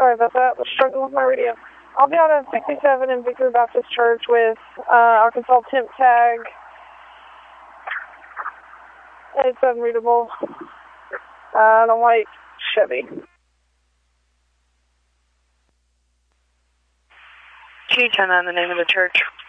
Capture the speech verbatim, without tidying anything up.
Sorry about that. I was struggling with my radio. I'll be out of sixty-seven in Victory Baptist Church with uh, Arkansas temp tag. It's unreadable. Uh, and a white Chevy. G ten on the name of the church.